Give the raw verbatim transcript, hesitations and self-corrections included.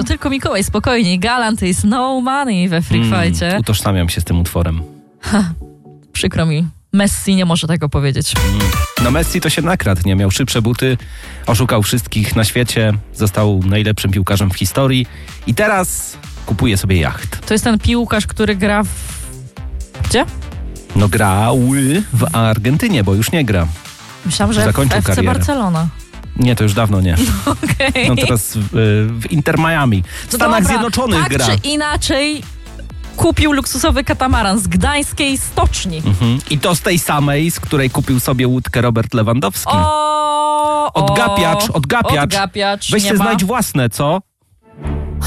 tylko Mikołaj, spokojnie. Galant is no money we Freak Fightie. Mm, utożsamiam się z tym utworem. Ha, przykro mi. Messi nie może tego powiedzieć. Mm. No Messi to się nakradł, nie? Miał szybsze buty, oszukał wszystkich na świecie, został najlepszym piłkarzem w historii i teraz kupuje sobie jacht. To jest ten piłkarz, który gra w... Gdzie? No grały w Argentynie, bo już nie gra. Myślałam, że Zakończył w F C karierę. Barcelona. Nie, to już dawno nie. Okej. No teraz w, w Inter Miami. W No Stanach dobra, Zjednoczonych tak gra. czy inaczej kupił luksusowy katamaran z gdańskiej stoczni. Mhm. I to z tej samej, z której kupił sobie łódkę Robert Lewandowski. O, Odgapiacz, odgapiacz. Odgapiacz, Weź nie się ma. znajdź własne, co?